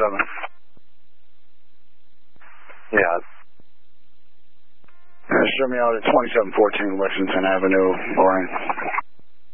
Yeah. Show me out at 2714 Lexington Avenue, Lorraine.